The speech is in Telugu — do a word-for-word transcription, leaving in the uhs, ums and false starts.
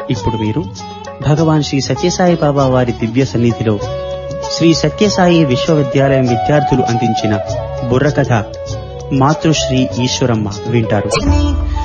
ఇప్పుడు మీరు భగవాన్ శ్రీ సత్యసాయి బాబా వారి దివ్య సన్నిధిలో శ్రీ సత్యసాయి విశ్వవిద్యాలయం విద్యార్థులు అందించిన బుర్రకథ మాతృశ్రీ ఈశ్వరమ్మ వింటారు.